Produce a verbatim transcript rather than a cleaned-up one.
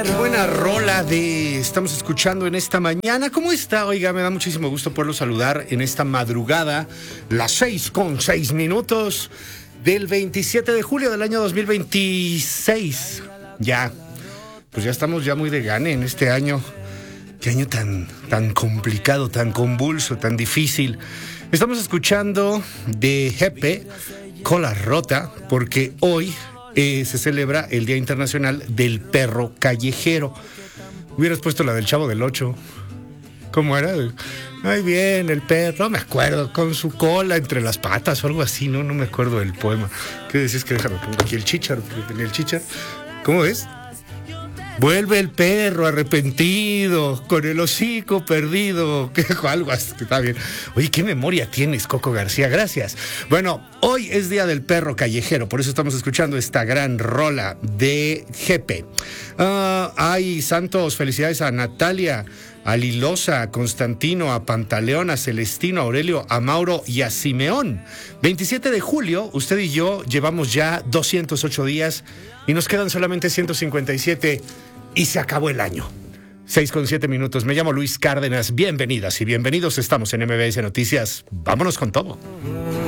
Qué buena rola de estamos escuchando en esta mañana. ¿Cómo está? Oiga, me da muchísimo gusto poderlo saludar en esta madrugada, las seis con seis minutos del veintisiete de julio del año dos mil veintiséis. Ya, pues ya estamos ya muy de gane en este año. Qué año tan, tan complicado, tan convulso, tan difícil. Estamos escuchando de Jepe, Cola Rota, porque hoy Eh, se celebra el Día Internacional del Perro Callejero. Hubieras puesto la del Chavo del Ocho. ¿Cómo era? Ay, bien, el perro, no me acuerdo, con su cola entre las patas o algo así, no, no me acuerdo del poema. ¿Qué decís? Que déjame pongo aquí el chícharo, porque tenía el chícharo. ¿Cómo es? Vuelve el perro arrepentido, con el hocico perdido. Algo así, está bien. Oye, ¿qué memoria tienes, Coco García? Gracias. Bueno, hoy es Día del Perro Callejero, por eso estamos escuchando esta gran rola de Jepe. Uh, ay, santos, felicidades a Natalia, a Lilosa, a Constantino, a Pantaleón, a Celestino, a Aurelio, a Mauro y a Simeón. veintisiete de julio, usted y yo llevamos ya doscientos ocho días y nos quedan solamente ciento cincuenta y siete y se acabó el año. seis con siete minutos. Me llamo Luis Cárdenas. Bienvenidas y bienvenidos. Estamos en M B S Noticias. Vámonos con todo.